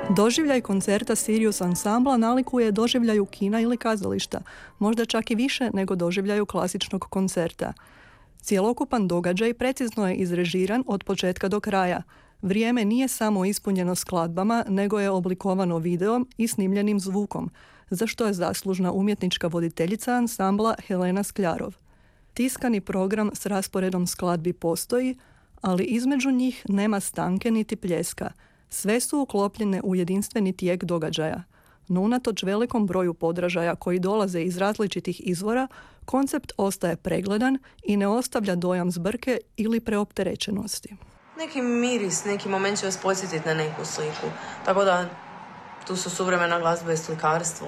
Doživljaj koncerta Sirius ansambla nalikuje doživljaju kina ili kazališta, možda čak i više nego doživljaju klasičnog koncerta. Cjelokupan događaj precizno je izrežiran od početka do kraja. Vrijeme nije samo ispunjeno skladbama, nego je oblikovano videom i snimljenim zvukom, za što je zaslužna umjetnička voditeljica ansambla Helena Skljarov. Tiskani program s rasporedom skladbi postoji, ali između njih nema stanke niti pljeska. Sve su uklopljene u jedinstveni tijek događaja. No unatoč velikom broju podražaja koji dolaze iz različitih izvora, koncept ostaje pregledan i ne ostavlja dojam zbrke ili preopterećenosti. Neki miris, neki moment će vas podsjetiti na neku sliku. Tako da tu su suvremena glazba i slikarstvo.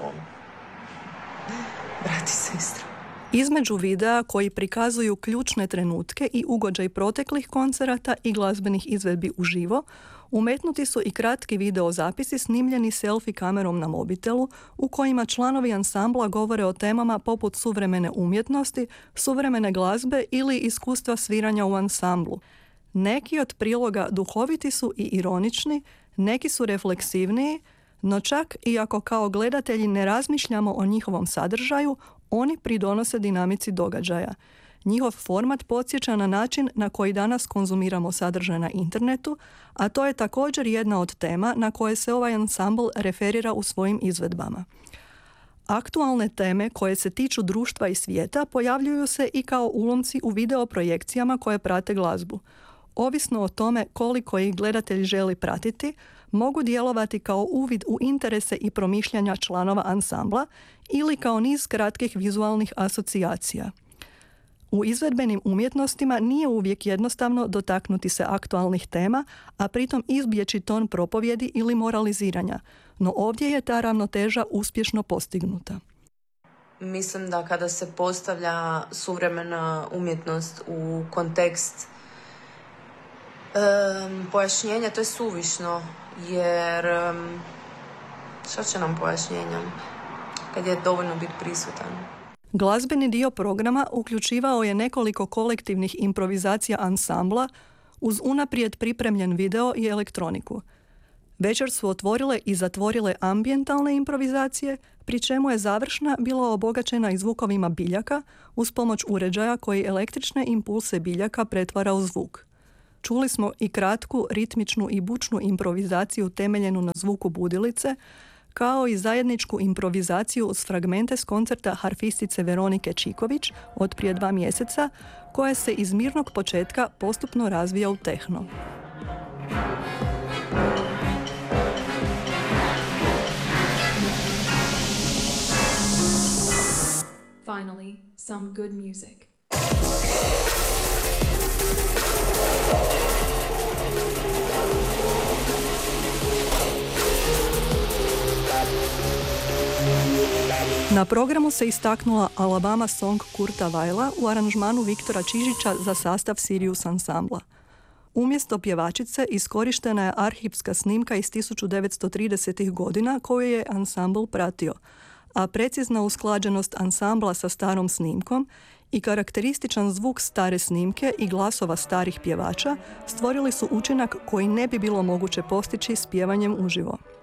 Brat i sestra. Između videa koji prikazuju ključne trenutke i ugođaj proteklih koncerata i glazbenih izvedbi uživo, umetnuti su i kratki video zapisi snimljeni selfie kamerom na mobitelu u kojima članovi ansambla govore o temama poput suvremene umjetnosti, suvremene glazbe ili iskustva sviranja u ansamblu. Neki od priloga duhoviti su i ironični, neki su refleksivniji, no čak i ako kao gledatelji ne razmišljamo o njihovom sadržaju, oni pridonose dinamici događaja. Njihov format podsjeća na način na koji danas konzumiramo sadržaj na internetu, a to je također jedna od tema na koje se ovaj ansambl referira u svojim izvedbama. Aktualne teme koje se tiču društva i svijeta pojavljuju se i kao ulomci u video projekcijama koje prate glazbu. Ovisno o tome koliko ih gledatelj želi pratiti, mogu djelovati kao uvid u interese i promišljanja članova ansambla ili kao niz kratkih vizualnih asocijacija. U izvedbenim umjetnostima nije uvijek jednostavno dotaknuti se aktualnih tema, a pritom izbjeći ton propovjedi ili moraliziranja, no ovdje je ta ravnoteža uspješno postignuta. Mislim da kada se postavlja suvremena umjetnost u kontekst pojašnjenja, to je suvišno, jer šta će nam pojašnjenja kad je dovoljno biti prisutan? Glazbeni dio programa uključivao je nekoliko kolektivnih improvizacija ansambla uz unaprijed pripremljen video i elektroniku. Večer su otvorile i zatvorile ambijentalne improvizacije, pri čemu je završna bila obogaćena i zvukovima biljaka uz pomoć uređaja koji električne impulse biljaka pretvara u zvuk. Čuli smo i kratku, ritmičnu i bučnu improvizaciju temeljenu na zvuku budilice, kao i zajedničku improvizaciju s fragmente s koncerta harfistice Veronike Čiković od prije 2 mjeseca, koja se iz mirnog početka postupno razvija u tehno. Finally, some good music. Na programu se istaknula Alabama Song Kurta Weila u aranžmanu Viktora Čižića za sastav Sirius ansambla. Umjesto pjevačice iskorištena je arhivska snimka iz 1930. godina koju je ansambl pratio, a precizna usklađenost ansambla sa starom snimkom i karakterističan zvuk stare snimke i glasova starih pjevača stvorili su učinak koji ne bi bilo moguće postići s pjevanjem uživo.